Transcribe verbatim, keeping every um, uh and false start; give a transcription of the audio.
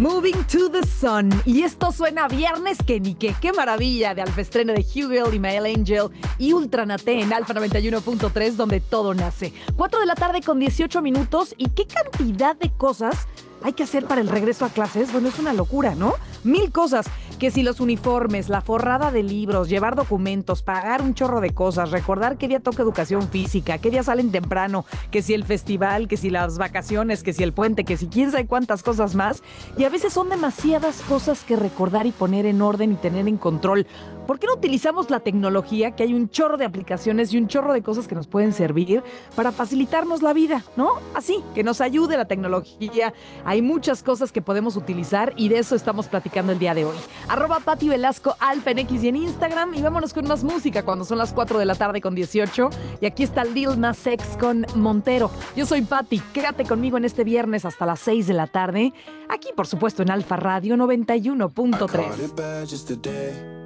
Moving to the Sun. Y esto suena a viernes que ni qué. ¡Qué maravilla! De alfaestreno de Hugel y Mael Angel y Ultranate en Alfa noventa y uno punto tres, donde todo nace. cuatro de la tarde con dieciocho minutos. ¿Y qué cantidad de cosas hay que hacer para el regreso a clases? Bueno, es una locura, ¿no? Mil cosas. Que si los uniformes, la forrada de libros, llevar documentos, pagar un chorro de cosas, recordar qué día toca educación física, qué día salen temprano, que si el festival, que si las vacaciones, que si el puente, que si quién sabe cuántas cosas más. Y a veces son demasiadas cosas que recordar y poner en orden y tener en control. ¿Por qué no utilizamos la tecnología, que hay un chorro de aplicaciones y un chorro de cosas que nos pueden servir para facilitarnos la vida, ¿no? Así, que nos ayude la tecnología. Hay muchas cosas que podemos utilizar y de eso estamos platicando el día de hoy. Arroba Pati Velasco, Alfa en X y en Instagram. Y vámonos con más música cuando son las cuatro de la tarde con dieciocho. Y aquí está Lil Nas X con Montero. Yo soy Pati, quédate conmigo en este viernes hasta las seis de la tarde. Aquí, por supuesto, en Alfa Radio noventa y uno punto tres.